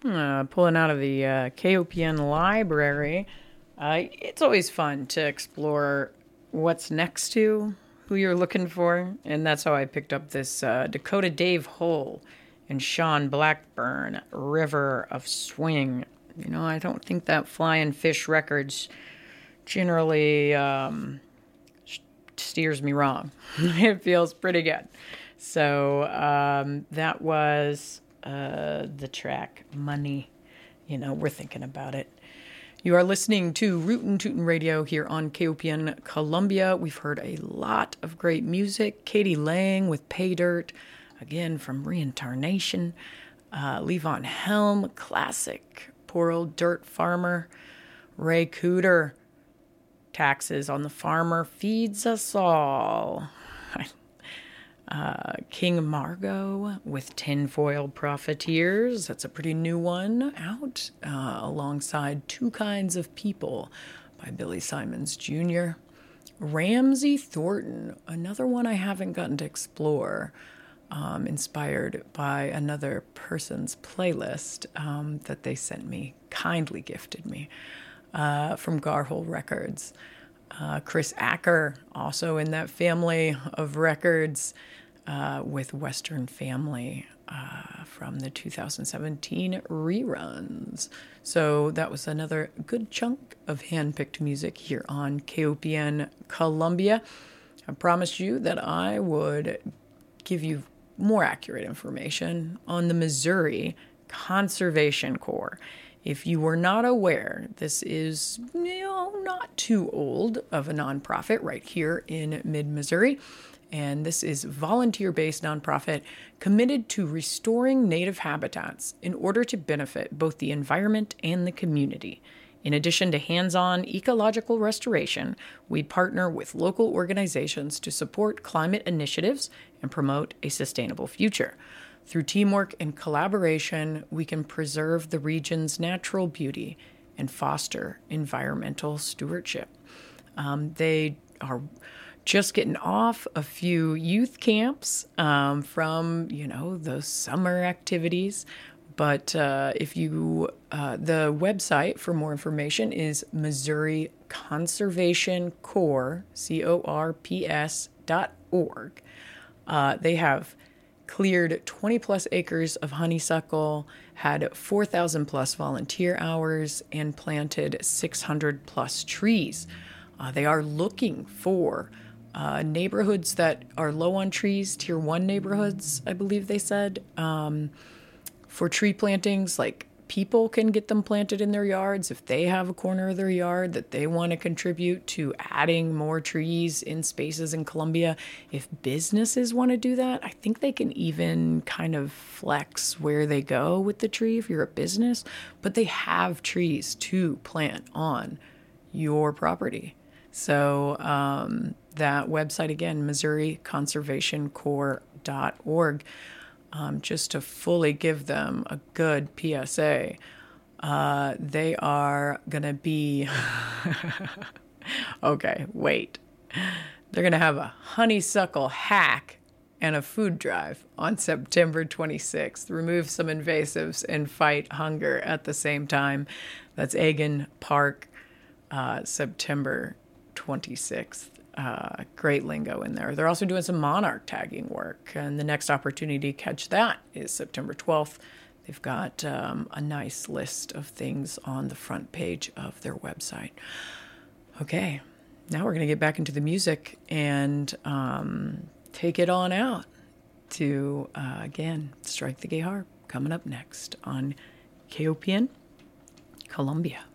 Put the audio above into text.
Pulling out of the KOPN library. It's always fun to explore what's next to who you're looking for, and that's how I picked up this Dakota Dave Hull and Sean Blackburn, River of Swing. You know, I don't think that Flying Fish Records generally steers me wrong. It feels pretty good. So that was the track Money. You know, we're thinking about it. You are listening to Rootin' Tootin' Radio here on KOPN Columbia. We've heard a lot of great music. Katie Lang with Pay Dirt, again from Reincarnation. Levon Helm, classic. Poor Old Dirt Farmer. Ray Cooder, Taxes on the Farmer Feeds Us All. King Margot with Tinfoil Profiteers. That's a pretty new one out, alongside Two Kinds of People by Billy Simons Jr. Ramsey Thornton, another one I haven't gotten to explore, inspired by another person's playlist that they sent me, kindly gifted me, from Garhole Records. Chris Acker, also in that family of records, with Western Family from the 2017 reruns. So that was another good chunk of hand-picked music here on KOPN Columbia. I promised you that I would give you more accurate information on the Missouri Conservation Corps. If you were not aware, this is, not too old of a nonprofit right here in mid-Missouri. And this is volunteer-based nonprofit committed to restoring native habitats in order to benefit both the environment and the community. In addition to hands-on ecological restoration, we partner with local organizations to support climate initiatives and promote a sustainable future. Through teamwork and collaboration, we can preserve the region's natural beauty and foster environmental stewardship. They are just getting off a few youth camps from, those summer activities. But if you, the website for more information is Missouri Conservation Corps, CORPS.org. They have cleared 20 plus acres of honeysuckle, had 4,000 plus volunteer hours, and planted 600 plus trees. They are looking for neighborhoods that are low on trees, tier 1 neighborhoods, I believe they said, for tree plantings. Like, people can get them planted in their yards if they have a corner of their yard that they want to contribute to adding more trees in spaces in Columbia. If businesses want to do that, I think they can even kind of flex where they go with the tree if you're a business, but they have trees to plant on your property. So that website again, MissouriConservationCorps.org. Just to fully give them a good PSA, they are going to be, okay, wait. They're going to have a honeysuckle hack and a food drive on September 26th. Remove some invasives and fight hunger at the same time. That's Egan Park, September 26th. Great lingo in there. They're also doing some monarch tagging work, and the next opportunity to catch that is September 12th. They've got a nice list of things on the front page of their website. Okay, now we're going to get back into the music and take it on out to, again, Strike the Gay Harp, coming up next on KOPN Columbia.